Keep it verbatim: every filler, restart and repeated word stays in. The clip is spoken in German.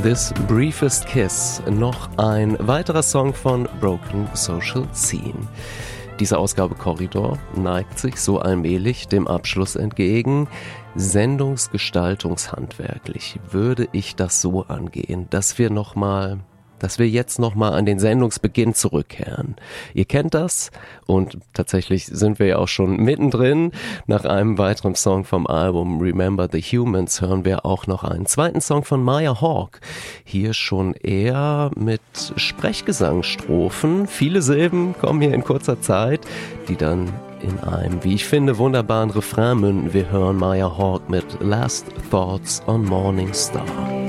This Briefest Kiss, noch ein weiterer Song von Broken Social Scene. Diese Ausgabe Korridor neigt sich so allmählich dem Abschluss entgegen. Sendungsgestaltungshandwerklich würde ich das so angehen, dass wir noch mal, dass wir jetzt nochmal an den Sendungsbeginn zurückkehren. Ihr kennt das und tatsächlich sind wir ja auch schon mittendrin. Nach einem weiteren Song vom Album Remember the Humans hören wir auch noch einen zweiten Song von Maya Hawke. Hier schon eher mit Sprechgesangsstrophen. Viele Silben kommen hier in kurzer Zeit, die dann in einem, wie ich finde, wunderbaren Refrain münden. Wir hören Maya Hawke mit Last Thoughts on Morning Star.